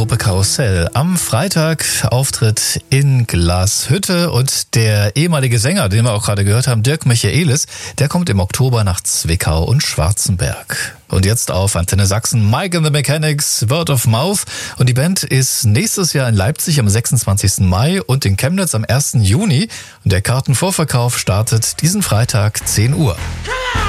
Gruppe Karussell. Am Freitag Auftritt in Glashütte und der ehemalige Sänger, den wir auch gerade gehört haben, Dirk Michaelis, der kommt im Oktober nach Zwickau und Schwarzenberg. Und jetzt auf Antenne Sachsen, Mike and the Mechanics, Word of Mouth. Und die Band ist nächstes Jahr in Leipzig am 26. Mai und in Chemnitz am 1. Juni. Und der Kartenvorverkauf startet diesen Freitag 10 Uhr.